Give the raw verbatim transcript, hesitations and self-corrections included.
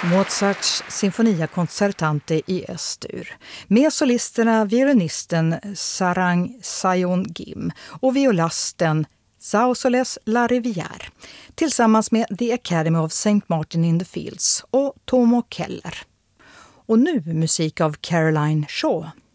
Mozarts Sinfonia Concertante i S-dur med solisterna violinisten Sarang Sayong-Kim och violasten Sausoles Larivière tillsammans med The Academy of Saint Martin in the Fields och Tomo Keller. Och nu musik av Caroline Shaw.